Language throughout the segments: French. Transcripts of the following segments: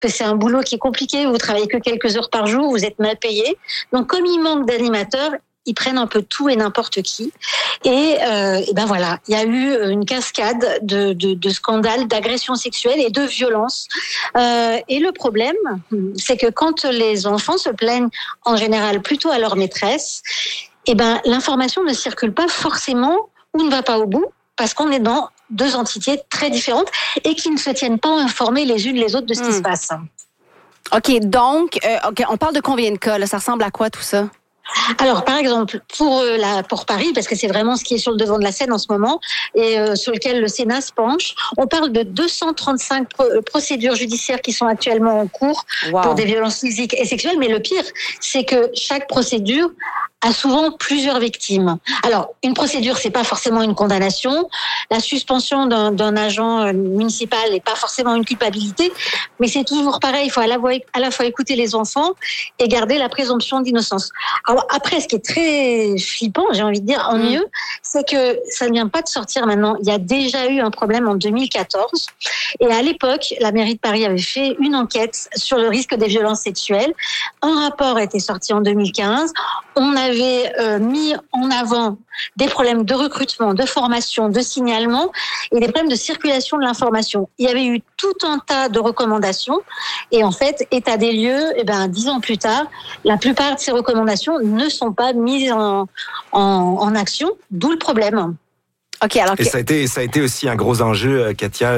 que c'est un boulot qui est compliqué, vous travaillez que quelques heures par jour, vous êtes mal payé. Donc, comme il manque d'animateurs, ils prennent un peu tout et n'importe qui. Et ben voilà, il y a eu une cascade de scandales, d'agressions sexuelles et de violences. Et le problème, c'est que quand les enfants se plaignent en général plutôt à leur maîtresse, et ben l'information ne circule pas forcément ou ne va pas au bout, parce qu'on est dans deux entités très différentes et qui ne se tiennent pas informées les unes les autres de ce qui se passe. OK, donc, on parle de combien de cas, là? Ça ressemble à quoi tout ça? Alors, par exemple, pour Paris, parce que c'est vraiment ce qui est sur le devant de la scène en ce moment, et sur lequel le Sénat se penche, on parle de 235 procédures judiciaires qui sont actuellement en cours pour des violences physiques et sexuelles. Mais le pire, c'est que chaque procédure a souvent plusieurs victimes. Alors, une procédure, c'est pas forcément une condamnation. La suspension d'un agent municipal n'est pas forcément une culpabilité, mais c'est toujours pareil. Il faut à la fois écouter les enfants et garder la présomption d'innocence. Alors après, ce qui est très flippant, j'ai envie de dire, ennuyeux, c'est que ça ne vient pas de sortir maintenant. Il y a déjà eu un problème en 2014. Et à l'époque, la mairie de Paris avait fait une enquête sur le risque des violences sexuelles. Un rapport a été sorti en 2015. On avait mis en avant des problèmes de recrutement, de formation, de signalement et des problèmes de circulation de l'information. Il y avait eu tout un tas de recommandations et en fait, état des lieux, 10 ans plus tard, la plupart de ces recommandations ne sont pas mises en action, d'où le problème. Okay, alors et ça a été aussi un gros enjeu, Katia,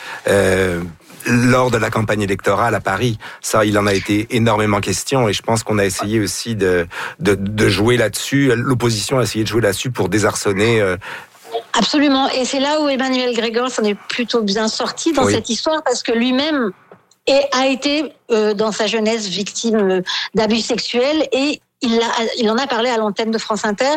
lors de la campagne électorale à Paris. Ça, il en a été énormément question et je pense qu'on a essayé aussi de jouer là-dessus. L'opposition a essayé de jouer là-dessus pour désarçonner. Absolument. Et c'est là où Emmanuel Grégoire s'en est plutôt bien sorti dans cette histoire parce que lui-même a été, dans sa jeunesse, victime d'abus sexuels et il en a parlé à l'antenne de France Inter.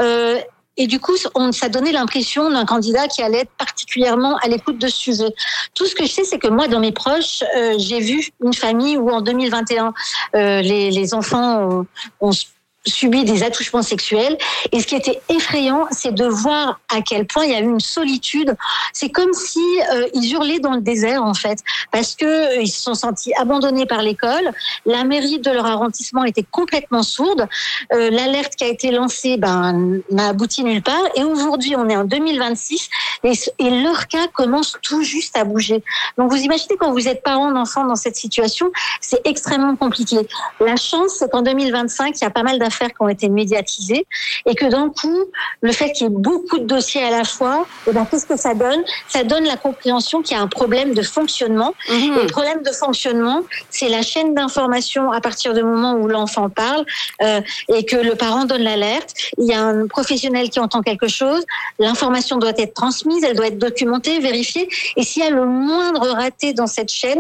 Et du coup, ça donnait l'impression d'un candidat qui allait être particulièrement à l'écoute de ce sujet. Tout ce que je sais, c'est que moi, dans mes proches, j'ai vu une famille où en 2021, les enfants ont subi des attouchements sexuels. Et ce qui était effrayant, c'est de voir à quel point il y a eu une solitude. C'est comme si ils hurlaient dans le désert, en fait, parce que ils se sont sentis abandonnés par l'école. La mairie de leur arrondissement était complètement sourde. L'alerte qui a été lancée, n'a abouti nulle part. Et aujourd'hui, on est en 2026 et leur cas commence tout juste à bouger. Donc, vous imaginez quand vous êtes parent d'enfants dans cette situation, c'est extrêmement compliqué. La chance, c'est qu'en 2025, il y a pas mal d'affaires qui ont été médiatisées et que d'un coup, le fait qu'il y ait beaucoup de dossiers à la fois, qu'est-ce que ça donne? Ça donne la compréhension qu'il y a un problème de fonctionnement. Et le problème de fonctionnement, c'est la chaîne d'information à partir du moment où l'enfant parle et que le parent donne l'alerte. Il y a un professionnel qui entend quelque chose, l'information doit être transmise, elle doit être documentée, vérifiée. Et s'il y a le moindre raté dans cette chaîne,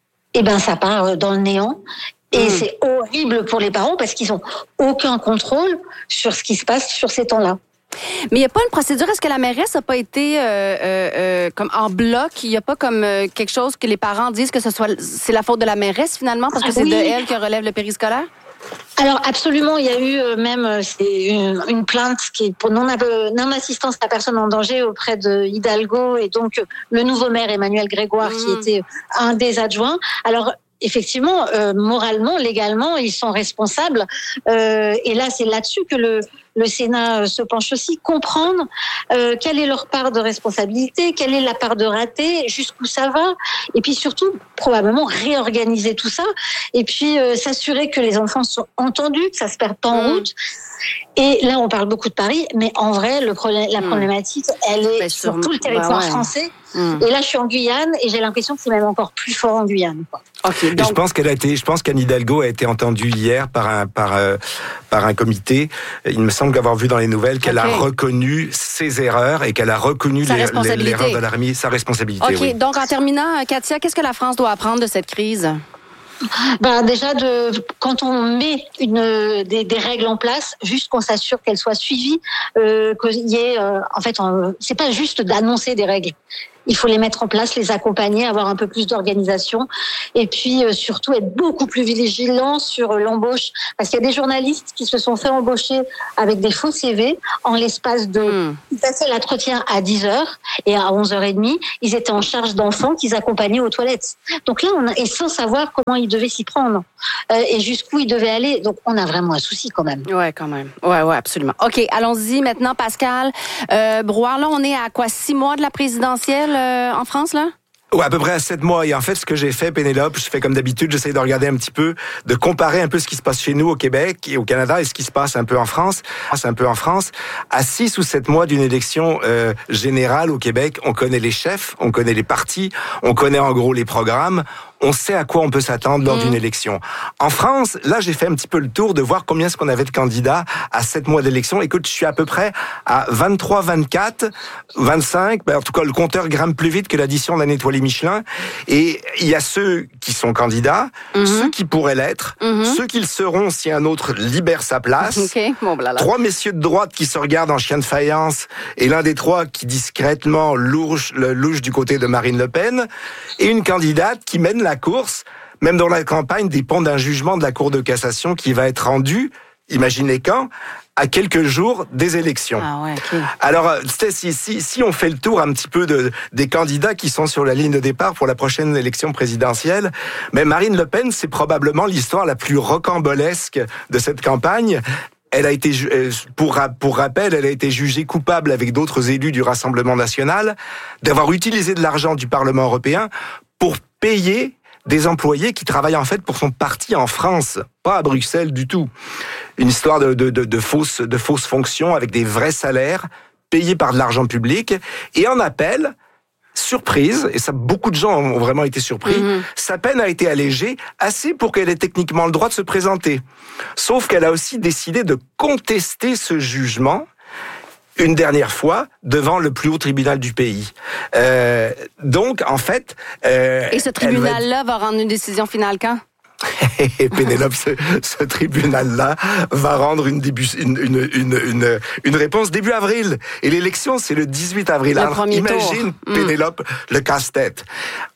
ça part dans le néant. Et c'est horrible pour les parents parce qu'ils n'ont aucun contrôle sur ce qui se passe sur ces temps-là. Mais il n'y a pas une procédure. Est-ce que la mairesse n'a pas été comme en bloc? Il n'y a pas comme quelque chose que les parents disent que c'est la faute de la mairesse finalement parce que c'est de elle que relève le périscolaire? Alors absolument, il y a eu même une plainte qui est pour non-assistance à personne en danger auprès de Hidalgo et donc le nouveau maire Emmanuel Grégoire qui était un des adjoints. Alors effectivement, moralement, légalement, ils sont responsables. Et là, c'est là-dessus que le Sénat se penche aussi. Comprendre quelle est leur part de responsabilité, quelle est la part de raté, jusqu'où ça va. Et puis surtout, probablement, réorganiser tout ça. Et puis, s'assurer que les enfants sont entendus, que ça se perd pas en route. Et là, on parle beaucoup de Paris, mais en vrai, la problématique, elle est sur tout le territoire français. Et là, je suis en Guyane et j'ai l'impression que c'est même encore plus fort en Guyane. Okay, donc... Je pense qu'Anne Hidalgo a été entendue hier par un comité. Il me semble avoir vu dans les nouvelles qu'elle a reconnu ses erreurs et qu'elle a reconnu l'erreur de l'Armée, sa responsabilité. OK, donc en terminant, Katia, qu'est-ce que la France doit apprendre de cette crise? Déjà quand on met des règles en place, juste qu'on s'assure qu'elles soient suivies, qu'il y ait c'est pas juste d'annoncer des règles. Il faut les mettre en place, les accompagner, avoir un peu plus d'organisation et puis surtout être beaucoup plus vigilant sur l'embauche. Parce qu'il y a des journalistes qui se sont fait embaucher avec des faux CV en l'espace de... Ils passaient l'entretien à 10h et à 11h30, ils étaient en charge d'enfants qu'ils accompagnaient aux toilettes. Donc là, et sans savoir comment ils devaient s'y prendre et jusqu'où ils devaient aller. Donc on a vraiment un souci quand même. Ouais, quand même. Ouais, absolument. OK, allons-y maintenant, Pascal. Brouard, là, on est à quoi, 6 mois de la présidentielle en France, là? Ouais, à peu près à 7 mois. Et en fait, ce que j'ai fait, Pénélope, je fais comme d'habitude, j'essaie de regarder un petit peu, de comparer un peu ce qui se passe chez nous au Québec et au Canada et ce qui se passe un peu en France. À 6 ou 7 mois d'une élection générale au Québec, on connaît les chefs, on connaît les partis, on connaît en gros les programmes. On sait à quoi on peut s'attendre lors d'une élection. En France, là, j'ai fait un petit peu le tour de voir combien est-ce qu'on avait de candidats à 7 mois d'élection. Écoute, je suis à peu près à 23, 24, 25. En tout cas, le compteur grimpe plus vite que l'addition d'un étoilé Michelin. Et il y a ceux qui sont candidats, ceux qui pourraient l'être, ceux qui le seront si un autre libère sa place. Okay. Bon, 3 messieurs de droite qui se regardent en chien de faïence et l'un des 3 qui discrètement louche du côté de Marine Le Pen et une candidate qui mène la course, même dans la campagne, dépend d'un jugement de la Cour de cassation qui va être rendu, imaginez quand, à quelques jours des élections. Ah ouais, okay. Alors, si on fait le tour un petit peu des candidats qui sont sur la ligne de départ pour la prochaine élection présidentielle, mais Marine Le Pen, c'est probablement l'histoire la plus rocambolesque de cette campagne. Elle a été, pour rappel, elle a été jugée coupable avec d'autres élus du Rassemblement national d'avoir utilisé de l'argent du Parlement européen pour payer des employés qui travaillent en fait pour son parti en France, pas à Bruxelles du tout. Une histoire de fausses fonctions avec des vrais salaires payés par de l'argent public. Et en appel, surprise, et ça beaucoup de gens ont vraiment été surpris, sa peine a été allégée assez pour qu'elle ait techniquement le droit de se présenter. Sauf qu'elle a aussi décidé de contester ce jugement une dernière fois devant le plus haut tribunal du pays. Donc, en fait... et ce tribunal-là va rendre une décision finale quand? Pénélope, ce tribunal-là va rendre une réponse début avril. Et l'élection, c'est le 18 avril. Alors, imagine, Pénélope, le casse-tête.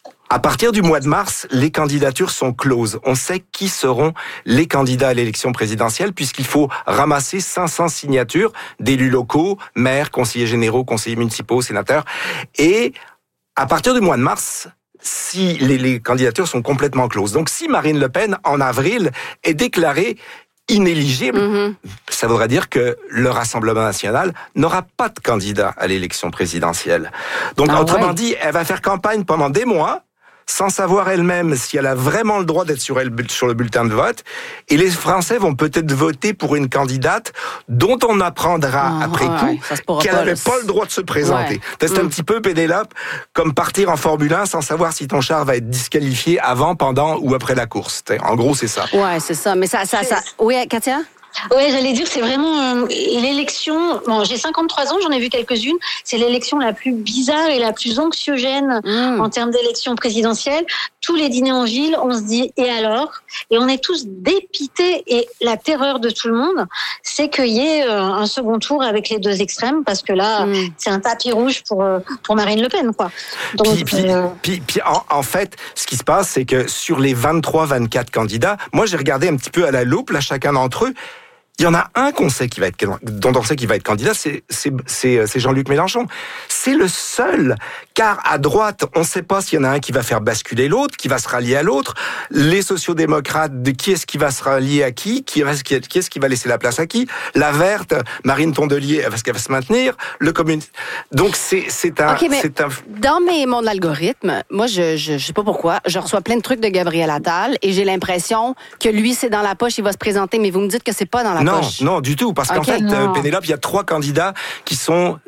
À partir du mois de mars, les candidatures sont closes. On sait qui seront les candidats à l'élection présidentielle puisqu'il faut ramasser 500 signatures d'élus locaux, maires, conseillers généraux, conseillers municipaux, sénateurs. Et à partir du mois de mars, si les candidatures sont complètement closes. Donc si Marine Le Pen, en avril, est déclarée inéligible, ça voudrait dire que le Rassemblement national n'aura pas de candidat à l'élection présidentielle. Donc autrement dit, elle va faire campagne pendant des mois, sans savoir elle-même si elle a vraiment le droit d'être sur le bulletin de vote. Et les Français vont peut-être voter pour une candidate dont on apprendra après coup qu'elle n'avait pas le droit de se présenter. C'est un petit peu, Pénélope, comme partir en Formule 1 sans savoir si ton char va être disqualifié avant, pendant ou après la course. En gros, c'est ça. Ouais, c'est ça. Mais ça... Oui, Katia? Oui, j'allais dire, c'est vraiment l'élection. Bon, j'ai 53 ans, j'en ai vu quelques-unes. C'est l'élection la plus bizarre et la plus anxiogène en termes d'élection présidentielle. Tous les dîners en ville, on se dit et alors? Et on est tous dépités. Et la terreur de tout le monde, c'est qu'il y ait un second tour avec les deux extrêmes, parce que là, c'est un tapis rouge pour Marine Le Pen, quoi. Donc, puis en fait, ce qui se passe, c'est que sur les 23-24 candidats, moi j'ai regardé un petit peu à la loupe, là, chacun d'entre eux. Il y en a un dont on sait qu'il va être candidat, c'est Jean-Luc Mélenchon. C'est le seul, car à droite, on ne sait pas s'il y en a un qui va faire basculer l'autre, qui va se rallier à l'autre. Les sociodémocrates, de qui est-ce qui va se rallier à qui est-ce qui va laisser la place à qui? La Verte, Marine Tondelier, est-ce qu'elle va se maintenir? Le communiste. Donc c'est un. Dans mes mondes d'algorithme, moi je sais pas pourquoi, je reçois plein de trucs de Gabriel Attal et j'ai l'impression que lui c'est dans la poche, il va se présenter, mais vous me dites que c'est pas dans la poche. Non, du tout, parce qu'en fait, Pénélope, il y a 3 candidats qui sont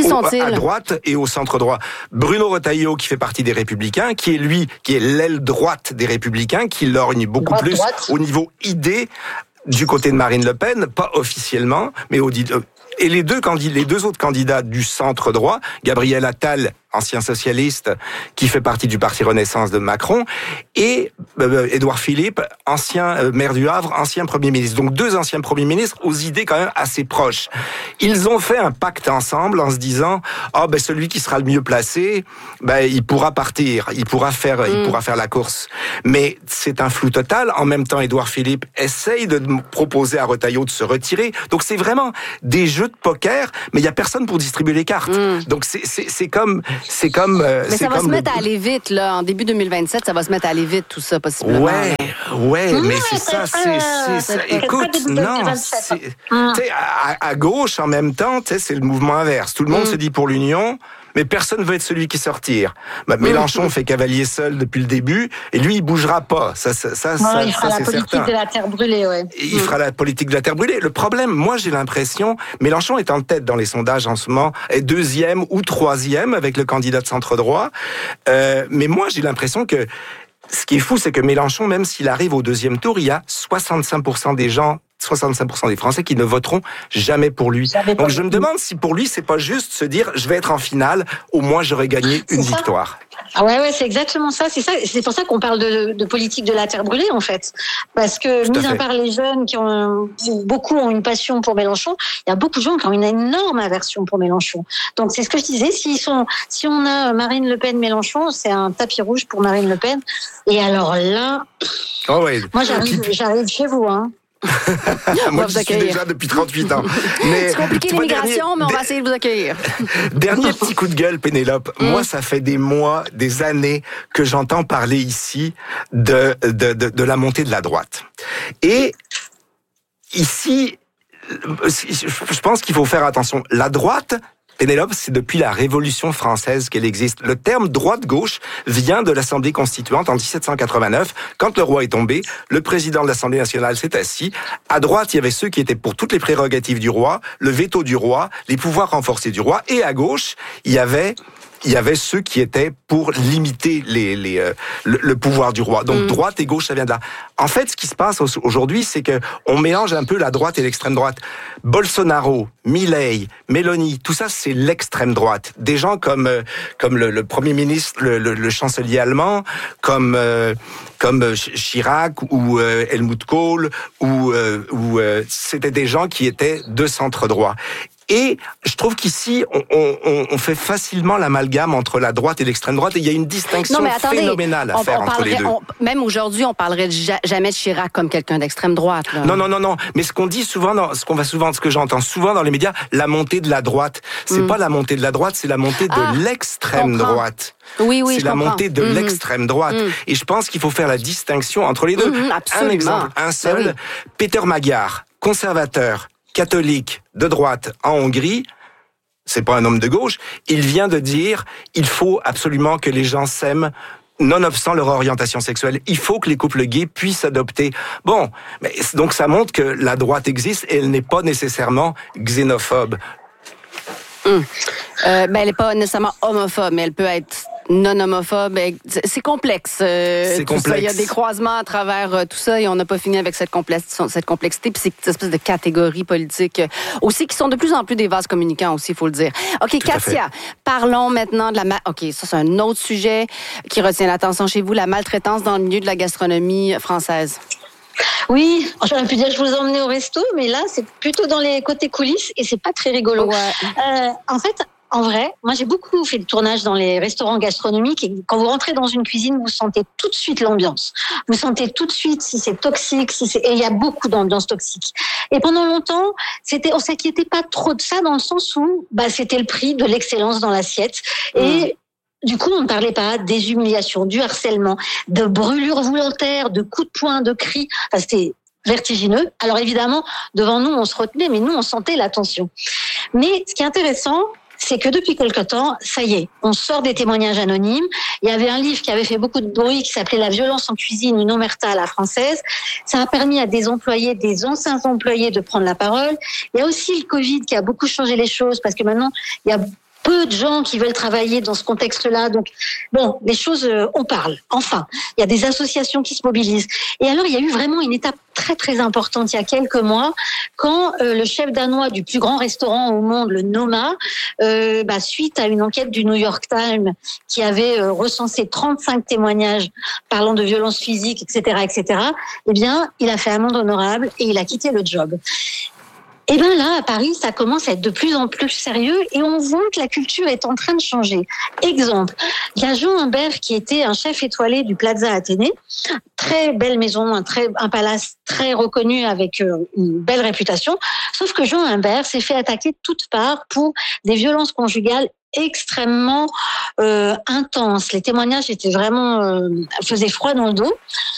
à droite et au centre droit. Bruno Retailleau, qui fait partie des Républicains, qui est l'aile droite des Républicains, qui lorgne beaucoup plus au niveau idée du côté de Marine Le Pen, pas officiellement, mais et les deux autres candidats du centre droit, Gabriel Attal ancien socialiste, qui fait partie du Parti Renaissance de Macron, et Édouard Philippe, ancien maire du Havre, ancien Premier ministre. Donc 2 anciens Premiers ministres aux idées quand même assez proches. Ils ont fait un pacte ensemble en se disant celui qui sera le mieux placé, il pourra partir, il pourra faire la course. Mais c'est un flou total. En même temps, Édouard Philippe essaye de proposer à Retailleau de se retirer. Donc c'est vraiment des jeux de poker, mais il y a personne pour distribuer les cartes. Donc c'est comme mais ça va se mettre à aller vite là. En début 2027, ça va se mettre à aller vite tout ça possiblement. Ouais, mais c'est ça. Écoute, non, à gauche en même temps, c'est le mouvement inverse. Tout le monde se dit pour l'union. Mais personne veut être celui qui sortir. Mélenchon fait cavalier seul depuis le début, et lui, il bougera pas. Ça, il fera la politique de la terre brûlée, ouais. Il fera la politique de la terre brûlée. Le problème, moi, j'ai l'impression, Mélenchon est en tête dans les sondages en ce moment, est 2e ou 3e avec le candidat de centre-droit. Mais moi, j'ai l'impression que ce qui est fou, c'est que Mélenchon, même s'il arrive au 2e tour, il y a 65% des gens, 65% des Français qui ne voteront jamais pour lui. Donc je me demande si pour lui, c'est pas juste se dire je vais être en finale, au moins j'aurai gagné une victoire. Ah ouais, c'est exactement ça. C'est pour ça qu'on parle de politique de la terre brûlée en fait, parce que mis à part les jeunes beaucoup ont une passion pour Mélenchon, il y a beaucoup de gens qui ont une énorme aversion pour Mélenchon. Donc c'est ce que je disais. Si on a Marine Le Pen, Mélenchon, c'est un tapis rouge pour Marine Le Pen. Et alors là, moi j'arrive chez vous, hein. Moi, je suis déjà depuis 38 ans. Mais, c'est compliqué l'immigration, mais on va essayer de vous accueillir. Dernier petit coup de gueule, Pénélope. Moi, ça fait des mois, des années que j'entends parler ici de la montée de la droite. Et ici, je pense qu'il faut faire attention. La droite, Pénélope, c'est depuis la Révolution française qu'elle existe. Le terme droite-gauche vient de l'Assemblée constituante en 1789. Quand le roi est tombé, le président de l'Assemblée nationale s'est assis. À droite, il y avait ceux qui étaient pour toutes les prérogatives du roi, le veto du roi, les pouvoirs renforcés du roi. Et à gauche, il y avait ceux qui étaient pour limiter le pouvoir du roi. Donc droite et gauche, ça vient de là. En fait, ce qui se passe aujourd'hui, c'est que on mélange un peu la droite et l'extrême droite. Bolsonaro, Milei, Meloni, tout ça, c'est l'extrême droite. Des gens comme le Premier ministre, le chancelier allemand, comme Chirac ou Helmut Kohl, ou c'était des gens qui étaient de centre droit. Et je trouve qu'ici, on fait facilement l'amalgame entre la droite et l'extrême droite, et il y a une distinction phénoménale à faire entre les deux. Même aujourd'hui, on parlerait jamais de Chirac comme quelqu'un d'extrême droite. Là. Non. Mais ce qu'on dit souvent, ce que j'entends souvent dans les médias, la montée de la droite. C'est pas la montée de la droite, c'est la montée de l'extrême droite. Oui, c'est la montée de l'extrême droite. Et je pense qu'il faut faire la distinction entre les deux. Un exemple, un seul, Péter Magyar, conservateur, catholique de droite en Hongrie, c'est pas un homme de gauche, il vient de dire il faut absolument que les gens s'aiment nonobstant leur orientation sexuelle. Il faut que les couples gays puissent adopter. Bon, mais donc ça montre que la droite existe et elle n'est pas nécessairement xénophobe. Elle n'est pas nécessairement homophobe, mais elle peut être non homophobe. C'est complexe. C'est complexe. Il y a des croisements à travers tout ça et on n'a pas fini avec cette complexité puis cette espèce de catégories politiques aussi qui sont de plus en plus des vases communicants aussi, il faut le dire. OK, Katia, parlons maintenant de OK, ça c'est un autre sujet qui retient l'attention chez vous, la maltraitance dans le milieu de la gastronomie française. Oui, j'aurais pu dire que je vous emmenais au resto, mais là, c'est plutôt dans les côtés coulisses et c'est pas très rigolo. Ouais. En vrai, moi j'ai beaucoup fait de tournage dans les restaurants gastronomiques et quand vous rentrez dans une cuisine, vous sentez tout de suite l'ambiance. Vous sentez tout de suite si c'est toxique, et il y a beaucoup d'ambiance toxique. Et pendant longtemps, on s'inquiétait pas trop de ça dans le sens où c'était le prix de l'excellence dans l'assiette et du coup, on ne parlait pas des humiliations, du harcèlement, de brûlures volontaires, de coups de poing, de cris. Enfin, c'était vertigineux. Alors évidemment, devant nous, on se retenait, mais nous, on sentait la tension. Mais ce qui est intéressant, c'est que depuis quelque temps, ça y est, on sort des témoignages anonymes. Il y avait un livre qui avait fait beaucoup de bruit qui s'appelait « La violence en cuisine, une omerta à la française ». Ça a permis à des anciens employés de prendre la parole. Il y a aussi le Covid qui a beaucoup changé les choses parce que maintenant, il y a peu de gens qui veulent travailler dans ce contexte-là. Donc, bon, les choses, on parle. Enfin, il y a des associations qui se mobilisent. Et alors, il y a eu vraiment une étape très, très importante il y a quelques mois, quand le chef danois du plus grand restaurant au monde, le Noma, suite à une enquête du New York Times qui avait recensé 35 témoignages parlant de violences physiques, etc., eh bien, il a fait amende honorable et il a quitté le job. Et bien là, à Paris, ça commence à être de plus en plus sérieux et on voit que la culture est en train de changer. Exemple, il y a Jean Humbert qui était un chef étoilé du Plaza Athénée, très belle maison, un palace très reconnu avec une belle réputation, sauf que Jean Humbert s'est fait attaquer de toutes parts pour des violences conjugales extrêmement intenses. Les témoignages étaient vraiment faisaient froid dans le dos.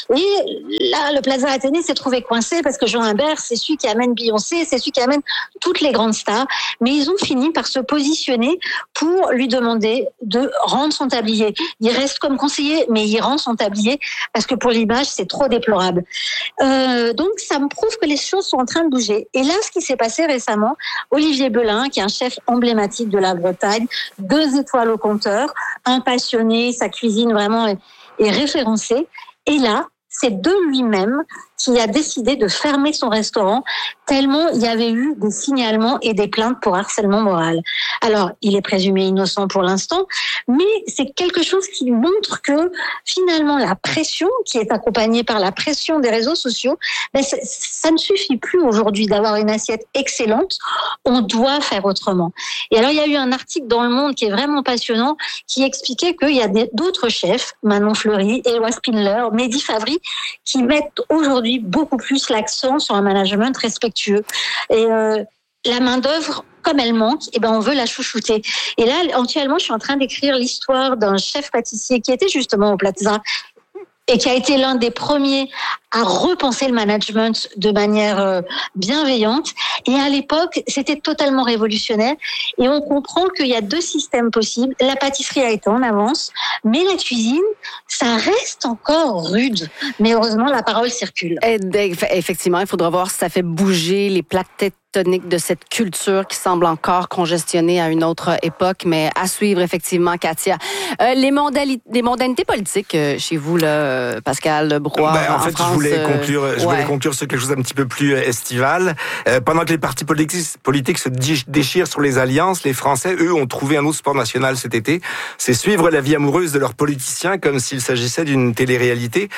Et là, le Plaza Athénée s'est trouvé coincé parce que Jean Humbert, c'est celui qui amène Beyoncé, c'est celui qui amène toutes les grandes stars. Mais ils ont fini par se positionner pour lui demander de rendre son tablier. Il reste comme conseiller, mais il rend son tablier parce que pour l'image, c'est trop déplorable. Donc, ça me prouve que les choses sont en train de bouger. Et là, ce qui s'est passé récemment, Olivier Belin, qui est un chef emblématique de la Bretagne, 2 étoiles au compteur, un passionné, sa cuisine vraiment est référencée. Et là, c'est de lui-même qui a décidé de fermer son restaurant tellement il y avait eu des signalements et des plaintes pour harcèlement moral. Alors, il est présumé innocent pour l'instant, mais c'est quelque chose qui montre que finalement la pression qui est accompagnée par la pression des réseaux sociaux, ça ne suffit plus aujourd'hui d'avoir une assiette excellente, on doit faire autrement. Et alors, il y a eu un article dans Le Monde qui est vraiment passionnant qui expliquait qu'il y a d'autres chefs, Manon Fleury, Éloi Spindler, Mehdi Favry, qui mettent aujourd'hui beaucoup plus l'accent sur un management respectueux. Et la main-d'œuvre, comme elle manque, on veut la chouchouter. Et là, actuellement, je suis en train d'écrire l'histoire d'un chef pâtissier qui était justement au Plaza et qui a été l'un des premiers à repenser le management de manière bienveillante. Et à l'époque, c'était totalement révolutionnaire. Et on comprend qu'il y a 2 systèmes possibles. La pâtisserie a été en avance, mais la cuisine, ça reste encore rude. Mais heureusement, la parole circule. Et effectivement, il faudra voir si ça fait bouger les plaques tectoniques de cette culture qui semble encore congestionnée à une autre époque. Mais à suivre, effectivement, Katia. Les modalités politiques chez vous, là, Pascal Broye, en fait, France, je voulais conclure sur quelque chose un petit peu plus estival. Pendant que les partis politiques se déchirent sur les alliances, les Français, eux, ont trouvé un autre sport national cet été. C'est suivre la vie amoureuse de leurs politiciens comme s'il s'agissait d'une télé-réalité.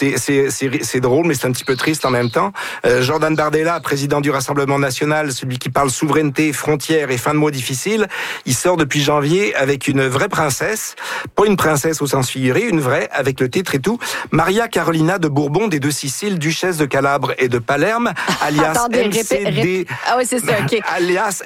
C'est drôle, mais c'est un petit peu triste en même temps. Jordan Bardella, président du Rassemblement national, celui qui parle souveraineté, frontières et fin de mois difficiles, il sort depuis janvier avec une vraie princesse. Pas une princesse au sens figuré, une vraie, avec le titre et tout. Maria Carolina de Bourbon des 2 Siciles, duchesse de Calabre et de Palerme, alias MCD. Ah oui, c'est ça, OK. Alias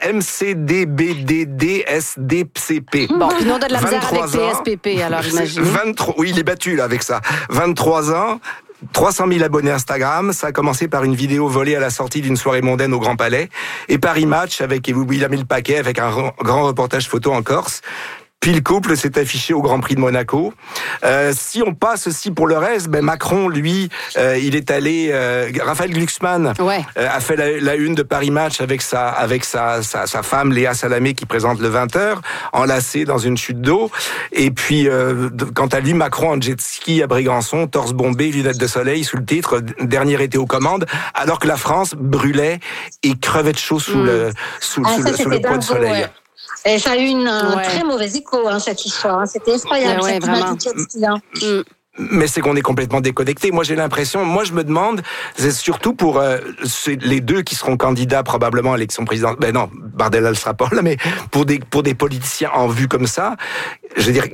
MCDBDDSDCP. Bon, puis nous, on a de la misère avec PSPP, alors imaginez. Oui, il est battu là avec ça. 23 ans. 300 000 abonnés Instagram. Ça a commencé par une vidéo volée à la sortie d'une soirée mondaine au Grand Palais. Et Paris Match, il a mis le paquet avec un grand reportage photo en Corse. Puis le couple s'est affiché au Grand Prix de Monaco. Si on passe aussi pour le reste, Macron, lui, il est allé. Raphaël Glucksmann a fait la une de Paris Match avec sa femme Léa Salamé qui présente le 20h, enlacée dans une chute d'eau. Et puis, quant à lui, Macron en jet ski à Brégançon, torse bombé, lunettes de soleil, sous le titre dernier été aux commandes, alors que la France brûlait et crevait de chaud sous le poids de soleil. Ouais. Et ça a eu un très mauvais écho, cette histoire. C'était effroyable, cette thématique jet ski. Mais c'est qu'on est complètement déconnecté. Moi, j'ai l'impression, je me demande, c'est surtout pour les 2 qui seront candidats probablement à l'élection présidentielle. Non, Bardella ne sera pas là, mais pour des politiciens en vue comme ça, je veux dire,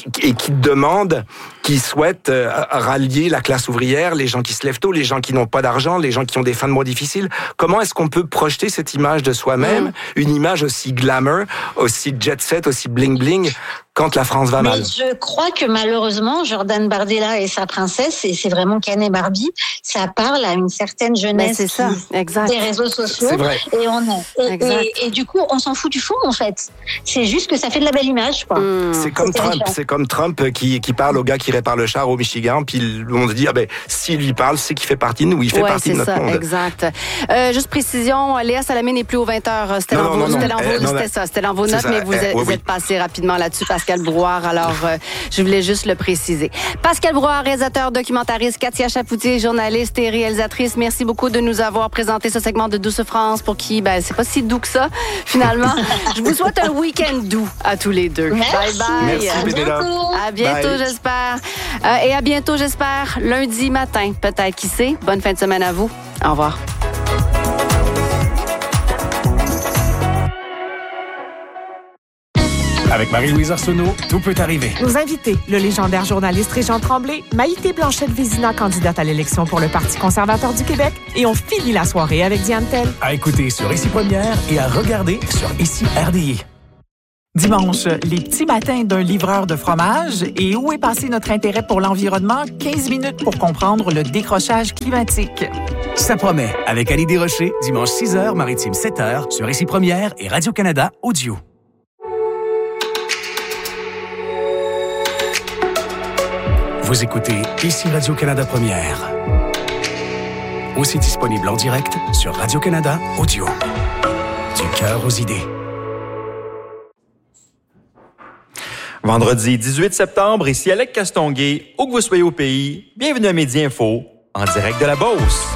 qui souhaitent rallier la classe ouvrière, les gens qui se lèvent tôt, les gens qui n'ont pas d'argent, les gens qui ont des fins de mois difficiles. Comment est-ce qu'on peut projeter cette image de soi-même, une image aussi glamour, aussi jet set, aussi bling bling, quand la France va mal? Mais je crois que malheureusement, Jordan Bardella Bardella et sa princesse, et c'est vraiment Ken et Barbie. Ça parle à une certaine jeunesse c'est ça. Exact. Des réseaux sociaux. C'est vrai. Et du coup, on s'en fout du fond, en fait. C'est juste que ça fait de la belle image, quoi. C'est comme Trump qui parle au gars qui répare le char au Michigan, puis on se dit, s'il lui parle, c'est qu'il fait partie de nous, il fait partie de notre monde. Exact. Juste précision, Léa Salamé n'est plus aux 20h. C'était dans vos notes, mais vous êtes passé rapidement là-dessus, Pascal Brouard. Alors, je voulais juste le préciser. Pascal Brouard, réalisateur, documentariste, Katia Chapoutier, journaliste et réalisatrice. Merci beaucoup de nous avoir présenté ce segment de Douce France pour qui, c'est pas si doux que ça, finalement. Je vous souhaite un week-end doux à tous les deux. Merci. Bye bye. Merci, à bientôt, j'espère. Et à bientôt, j'espère, lundi matin, peut-être, qui sait. Bonne fin de semaine à vous. Au revoir. Avec Marie-Louise Arsenault, tout peut arriver. Nos invités, le légendaire journaliste Régent Tremblay, Maïté Blanchette-Vézina, candidate à l'élection pour le Parti conservateur du Québec, et on finit la soirée avec Diane Tell. À écouter sur Ici Première et à regarder sur Ici RDI. Dimanche, les petits matins d'un livreur de fromage et où est passé notre intérêt pour l'environnement? 15 minutes pour comprendre le décrochage climatique. Ça promet, avec Annie Desrochers, dimanche 6h, maritime 7h, sur Ici Première et Radio-Canada Audio. Vous écoutez Ici Radio-Canada Première. Aussi disponible en direct sur Radio-Canada Audio. Du cœur aux idées. Vendredi 18 septembre, ici Alec Castonguay, où que vous soyez au pays, bienvenue à Midi Info, en direct de la Beauce.